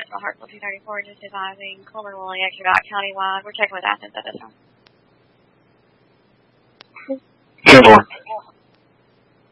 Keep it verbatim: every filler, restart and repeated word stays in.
Central Hartsville two thirty-four, just advising Coleman Woolley extra dot countywide. We're checking with Athens at this time. ten four.